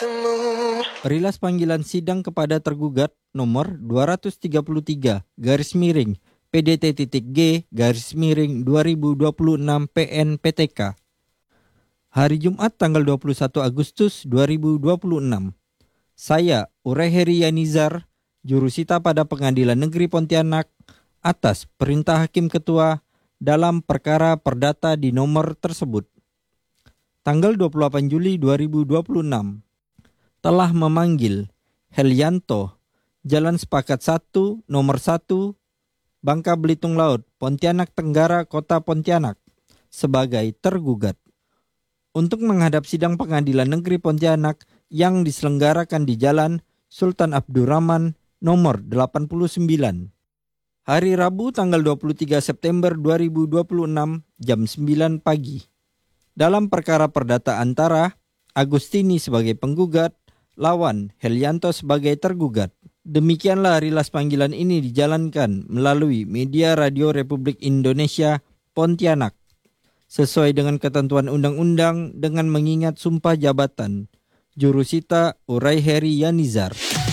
Perilas panggilan sidang kepada tergugat nomor 233 PDT.G 2026 PN/PTK. Hari Jumat tanggal 21 Agustus 2026. Saya, Ureheri Yanizar, jurusita pada Pengadilan Negeri Pontianak, atas perintah Hakim Ketua dalam perkara perdata di nomor tersebut. Tanggal 28 Juli 2026 telah memanggil Helianto, Jalan Sepakat 1, nomor 1, Bangka Belitung Laut, Pontianak Tenggara, Kota Pontianak, sebagai tergugat untuk menghadap sidang Pengadilan Negeri Pontianak yang diselenggarakan di Jalan Sultan Abdurrahman nomor 89. Hari Rabu tanggal 23 September 2026 jam 9 pagi. Dalam perkara perdata antara Agustini sebagai penggugat lawan Helianto sebagai tergugat. Demikianlah rilas panggilan ini dijalankan melalui media Radio Republik Indonesia Pontianak sesuai dengan ketentuan undang-undang dengan mengingat sumpah jabatan Jurusita Ureheri Yanizar.